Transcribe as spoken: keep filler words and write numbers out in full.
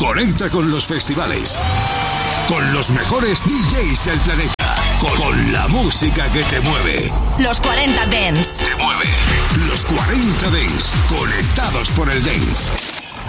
Conecta con los festivales, con los mejores D Js del planeta, con, con la música que te mueve. Los cuarenta Dance. Te mueve. Los cuarenta Dance. Conectados por el Dance.